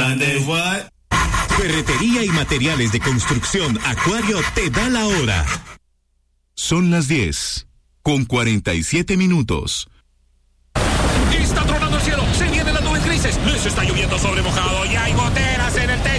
Sunday what? Ferretería y materiales de construcción Acuario te da la hora. Son las 10:47. Está tronando el cielo, se vienen las nubes grises, les está lloviendo sobre mojado y hay goteras en el techo.